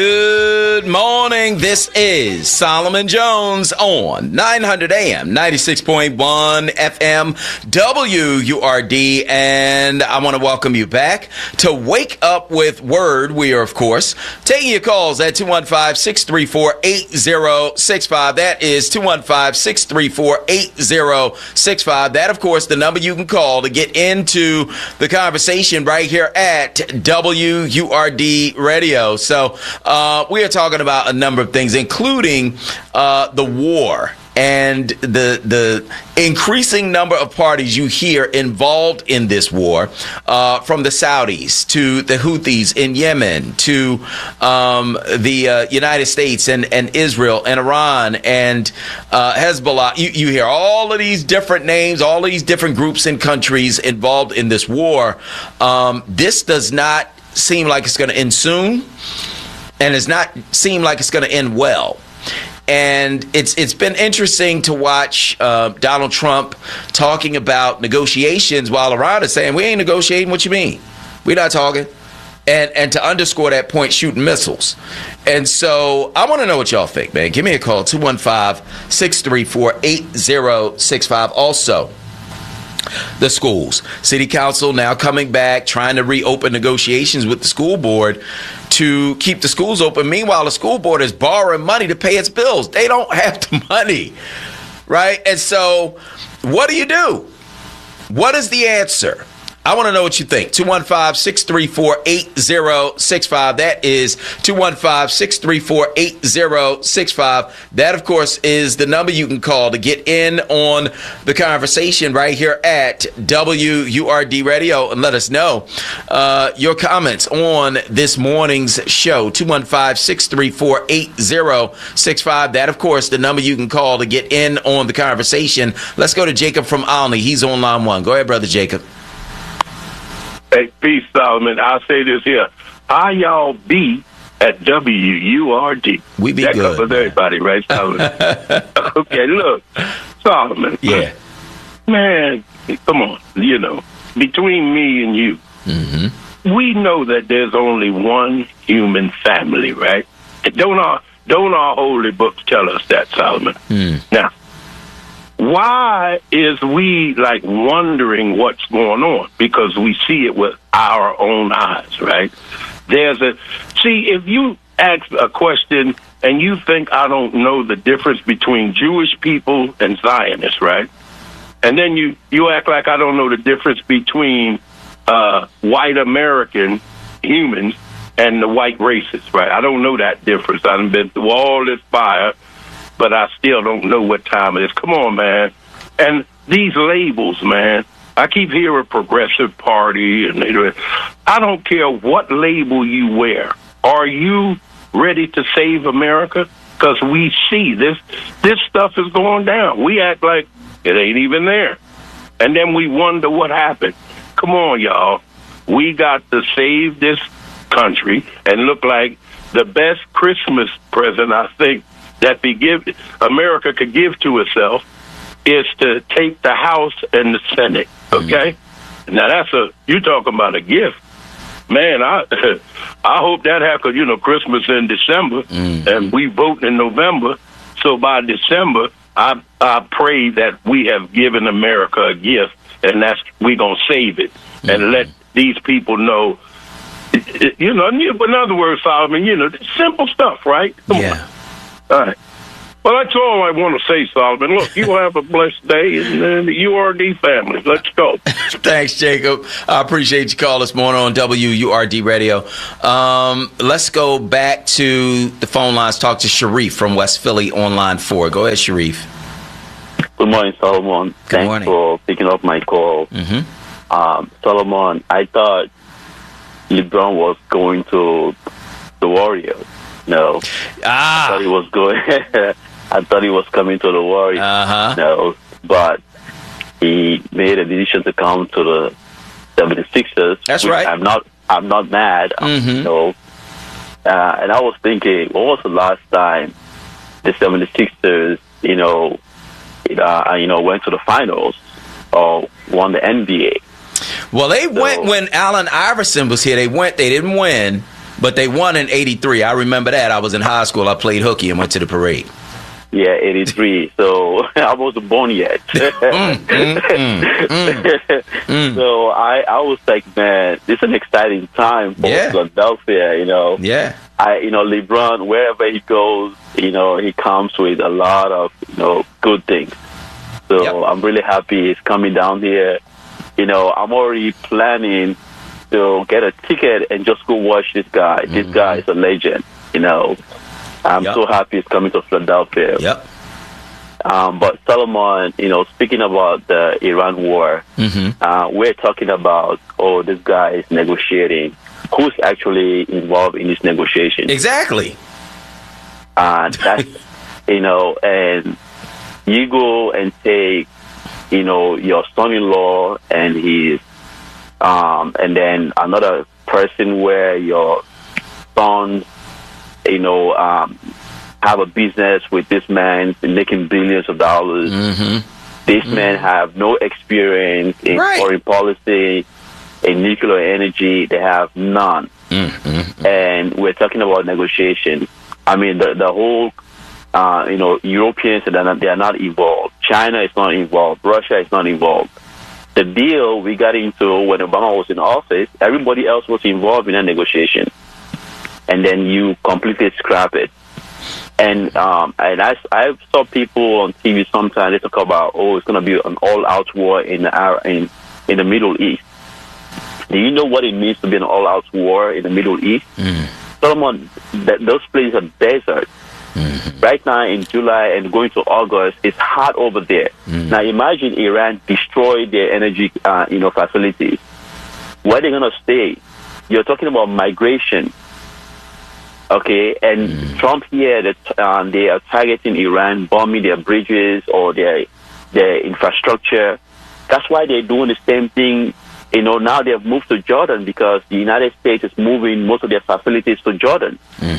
Good morning. This is Solomon Jones on 900 AM, 96.1 FM, WURD, and I want to welcome you back to Wake Up with Word. We are, of course, taking your calls at 215-634-8065. That is 215-634-8065. That, of course, the number you can call to get into the conversation right here at WURD Radio. So, we are talking about a number of things, including the war and the increasing number of parties you hear involved in this war, from the Saudis to the Houthis in Yemen to the United States and Israel and Iran and Hezbollah. You hear all of these different names, all of these different groups and countries involved in this war. This does not seem like it's going to end soon. And it's not seem like it's going to end well. And it's been interesting to watch Donald Trump talking about negotiations while Iran is saying, we ain't negotiating. What you mean? We're not talking. And to underscore that point, shooting missiles. And so I want to know what y'all think, man. Give me a call, 215-634-8065. Also, the schools. City Council now coming back, trying to reopen negotiations with the school board to keep the schools open. Meanwhile, the school board is borrowing money to pay its bills. They don't have the money, right? And so what do you do? What is the answer? I want to know what you think. 215-634-8065. That is 215-634-8065. That, of course, is the number you can call to get in on the conversation right here at WURD Radio and let us know your comments on this morning's show. 215-634-8065. That, of course, the number you can call to get in on the conversation. Let's go to Jacob from Olney. He's on line one. Go ahead, Brother Jacob. Hey, peace, Solomon. I'll say this here. How y'all be at WURD? We be that good. That covers everybody, right, Solomon? Okay, look, Solomon. Yeah. Man, come on. You know, between me and you, we know that there's only one human family, right? Don't our holy books tell us that, Solomon? Now, why is we like wondering what's going on? Because we see it with our own eyes, right? If you ask a question and you think I don't know the difference between Jewish people and Zionists, right? And then you act like I don't know the difference between white American humans and the white racists, right? I don't know that difference. I've been through all this fire, but I still don't know what time it is. Come on, man. And these labels, man, I keep hearing Progressive Party, and I don't care what label you wear. Are you ready to save America? Because we see this stuff is going down. We act like it ain't even there. And then we wonder what happened. Come on, y'all. We got to save this country and look like the best Christmas present, I think, that America could give to itself is to take the House and the Senate, okay? Now, you talking about a gift. Man, I hope that happens, Christmas in December, and we vote in November. So by December, I pray that we have given America a gift, and we're going to save it and let these people know. In other words, Solomon, simple stuff, right? Come on. All right. Well, that's all I want to say, Solomon. Look, you have a blessed day, and the URD family. Let's go. Thanks, Jacob. I appreciate your call this morning on WURD Radio. Let's go back to the phone lines. Talk to Sharif from West Philly on line 4. Go ahead, Sharif. Good morning, Solomon. Good morning. Thanks for picking up my call. Solomon, I thought LeBron was going to the Warriors. No. I thought he was going. I thought he was coming to the Warriors. No, but he made a decision to come to the 76ers. That's right. I'm not mad. No. And I was thinking, what was the last time the 76ers, went to the finals or won the NBA? Well, they went when Allen Iverson was here. They didn't win. But they won in 83. I remember that. I was in high school. I played hooky and went to the parade. Yeah, 83. So I wasn't born yet. So I was like, man, it's an exciting time for Philadelphia, you know. Yeah. LeBron, wherever he goes, he comes with a lot of, good things. So I'm really happy he's coming down here. I'm already planning to get a ticket and just go watch this guy. This guy is a legend, I'm so happy he's coming to Philadelphia. Yep. But Solomon, speaking about the Iran war, we're talking about, this guy is negotiating. Who's actually involved in this negotiation? Exactly. That's, and you go and take, your son-in-law and his, and then another person where your son, have a business with this man making billions of dollars. This man have no experience in foreign policy, in nuclear energy. They have none. And we're talking about negotiation. I mean, the whole, Europeans, they are not involved. China is not involved. Russia is not involved. The deal we got into when Obama was in office, everybody else was involved in a negotiation. And then you completely scrap it. And I saw people on TV sometimes, they talk about, it's going to be an all-out war in the Middle East. Do you know what it means to be an all-out war in the Middle East? Solomon, those places are desert. Right now in July and going to August, it's hot over there. Now imagine Iran destroy their energy facilities. Where are they going to stay? You're talking about migration. Okay, and Trump here, they are targeting Iran, bombing their bridges or their infrastructure. That's why they're doing the same thing. Now they have moved to Jordan because the United States is moving most of their facilities to Jordan.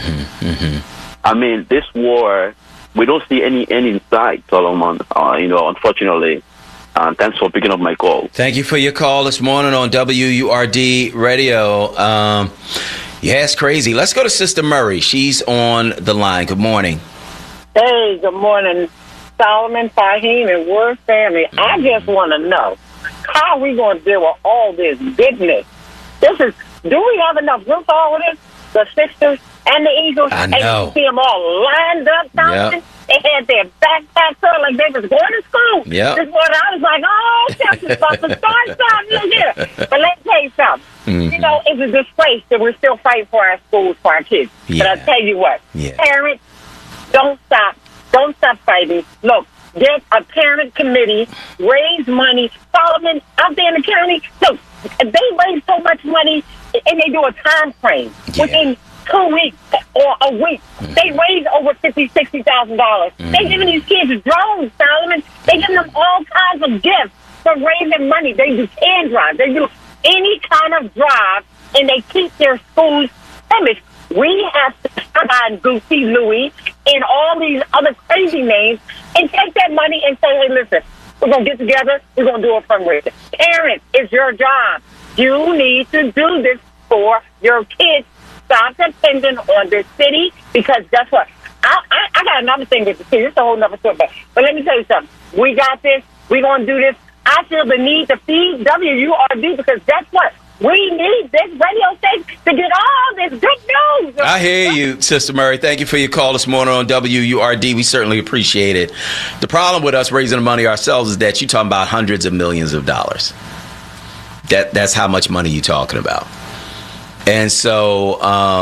I mean, this war, we don't see any end in sight, Solomon, unfortunately. Thanks for picking up my call. Thank you for your call this morning on WURD Radio. Yeah, it's crazy. Let's go to Sister Murray. She's on the line. Good morning. Hey, good morning, Solomon, Fahim, and Word family. I just want to know, how are we going to deal with all this business? Do we have enough room for all of this? The Sixers and the Eagles? I know. And you see them all lined up, Solomon. Yep. They had their backpacks on like they was going to school. Yep. This morning I was like, Texas about to start something. Look here. But let me tell you something. It's a disgrace that we're still fighting for our schools, for our kids. Yeah. But I'll tell you what. Yeah. Parents, don't stop. Don't stop fighting. Look, get a parent committee, raise money. Solomon, out there in the county, look, they raise so much money, and they do a time frame. Yeah. Within 2 weeks or a week, they raise over $50,000-$60,000. They giving these kids drones, Solomon. They giving them all kinds of gifts for raising money. They do can drives. They do any kind of drive, and they keep their schools finished. We have to start buying Goofy, Louis, and all these other crazy names, and take that money and say, hey, listen, we're going to get together. We're going to do a fundraiser. Parents, it's your job. You need to do this for your kids. Stop depending on the city, because guess what? I got another thing with the city. It's a whole other story. But let me tell you something. We got this. We're going to do this. I feel the need to feed WURD, because guess what? We need this radio station to get all this good news. I hear you, Sister Murray. Thank you for your call this morning on WURD. We certainly appreciate it. The problem with us raising the money ourselves is that you're talking about hundreds of millions of dollars. That's how much money you're talking about. And so,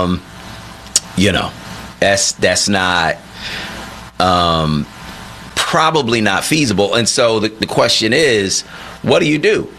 that's not probably not feasible. And so the question is, what do you do?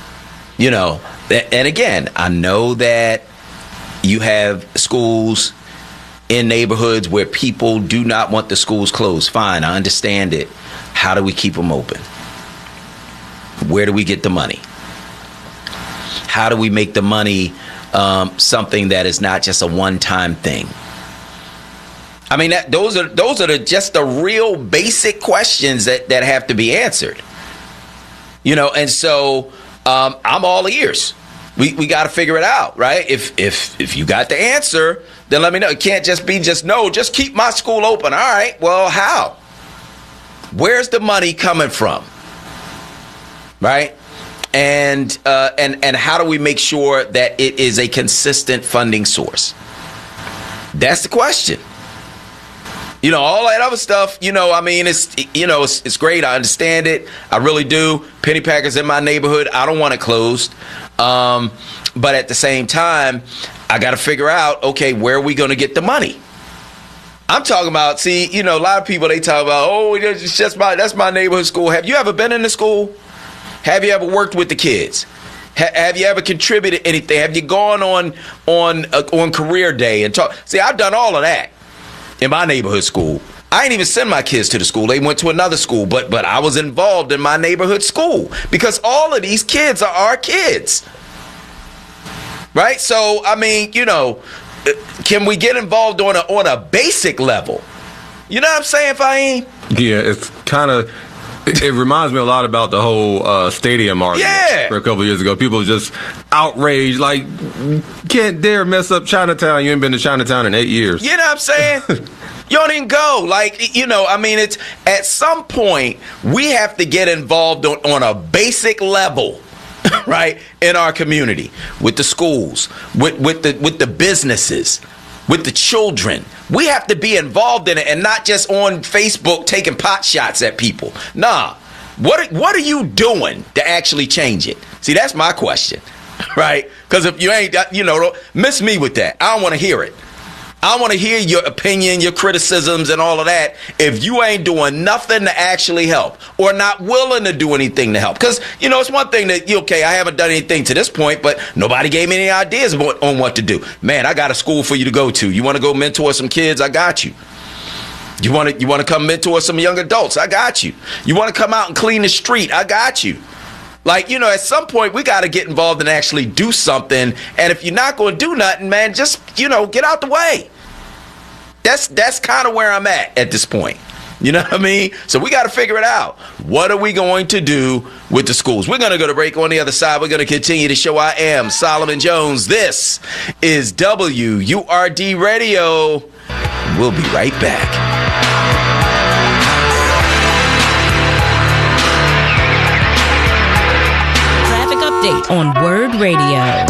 And again, I know that you have schools in neighborhoods where people do not want the schools closed. Fine, I understand it. How do we keep them open? Where do we get the money? How do we make the money something that is not just a one-time thing? I mean, those are just the real basic questions that have to be answered. And so I'm all ears. We got to figure it out, right? If you got the answer, then let me know. It can't just be just keep my school open. All right. Well, how? Where's the money coming from? Right? And how do we make sure that it is a consistent funding source? That's the question. All that other stuff, it's great. I understand it. I really do. Penny Packers in my neighborhood, I don't want it closed. But at the same time, I got to figure out, okay, where are we going to get the money? I'm talking about, a lot of people, they talk about, that's my neighborhood school. Have you ever been in the school? Have you ever worked with the kids? Have you ever contributed anything? Have you gone on career day and talk? See, I've done all of that in my neighborhood school. I ain't even send my kids to the school. They went to another school, but I was involved in my neighborhood school because all of these kids are our kids. Right? So, can we get involved on a basic level? You know what I'm saying, Fahim? Yeah, it's kind of... It reminds me a lot about the whole stadium argument for a couple of years ago. People just outraged, like, can't dare mess up Chinatown. You ain't been to Chinatown in 8 years. You know what I'm saying? You don't even go. It's at some point, we have to get involved on a basic level, right, in our community, with the schools, with the businesses, with the children. We have to be involved in it and not just on Facebook taking pot shots at people. Nah. What are you doing to actually change it? See, that's my question, right? Because if you ain't, miss me with that. I don't want to hear it. I want to hear your opinion, your criticisms, and all of that if you ain't doing nothing to actually help or not willing to do anything to help. Because, it's one thing that, I haven't done anything to this point, but nobody gave me any ideas on what to do. Man, I got a school for you to go to. You want to go mentor some kids? I got you. You want to come mentor some young adults? I got you. You want to come out and clean the street? I got you. At some point, we got to get involved and actually do something. And if you're not going to do nothing, man, just, get out the way. That's kind of where I'm at this point. You know what I mean? So we got to figure it out. What are we going to do with the schools? We're going to go to break. On the other side, we're going to continue the show. I am Solomon Jones. This is WURD Radio. We'll be right back. On Word Radio.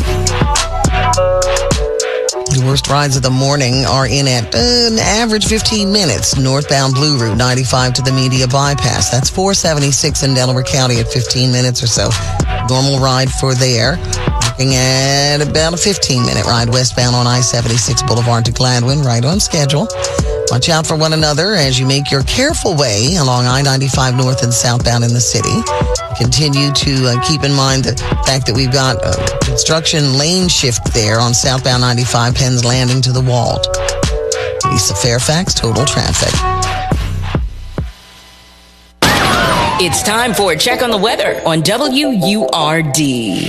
The worst rides of the morning are in at an average 15 minutes. Northbound Blue Route 95 to the Media Bypass. That's 476 in Delaware County at 15 minutes or so. Normal ride for there. Looking at about a 15-minute ride westbound on I-76 Boulevard to Gladwin, right on schedule. Watch out for one another as you make your careful way along I-95 north and southbound in the city. Continue to keep in mind the fact that we've got a construction lane shift there on southbound 95 Penn's Landing to the Walt. Lisa Fairfax, Total Traffic. It's time for a check on the weather on WURD.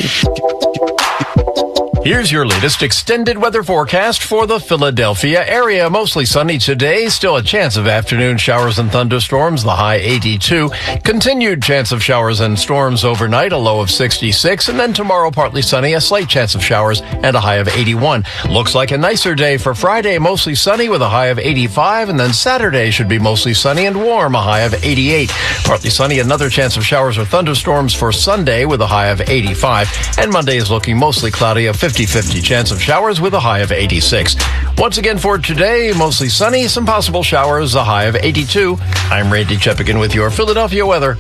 Here's your latest extended weather forecast for the Philadelphia area. Mostly sunny today. Still a chance of afternoon showers and thunderstorms. The high 82. Continued chance of showers and storms overnight. A low of 66. And then tomorrow partly sunny. A slight chance of showers and a high of 81. Looks like a nicer day for Friday. Mostly sunny with a high of 85. And then Saturday should be mostly sunny and warm. A high of 88. Partly sunny. Another chance of showers or thunderstorms for Sunday with a high of 85. And Monday is looking mostly cloudy. A 50-50 chance of showers with a high of 86. Once again for today, mostly sunny, some possible showers, a high of 82. I'm Randy Cheppigan with your Philadelphia weather.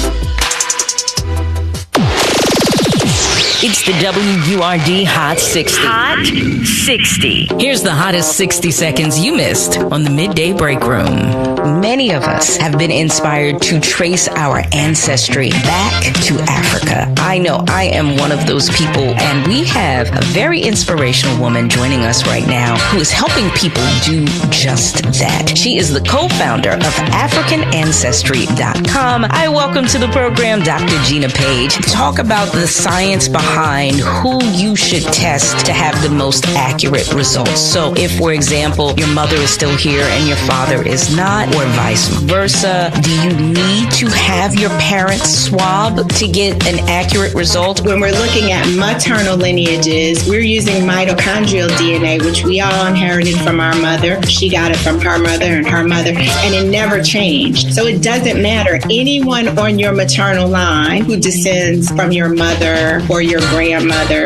It's the WURD Hot 60. Hot 60. Here's the hottest 60 seconds you missed on the Midday Break Room. Many of us have been inspired to trace our ancestry back to Africa. I know I am one of those people, and we have a very inspirational woman joining us right now who is helping people do just that. She is the co-founder of AfricanAncestry.com. I welcome to the program Dr. Gina Page to talk about the science behind who you should test to have the most accurate results. So if, for example, your mother is still here and your father is not, or vice versa? Do you need to have your parents swab to get an accurate result? When we're looking at maternal lineages, we're using mitochondrial DNA, which we all inherited from our mother. She got it from her mother and her mother, and it never changed. So it doesn't matter. Anyone on your maternal line who descends from your mother or your grandmother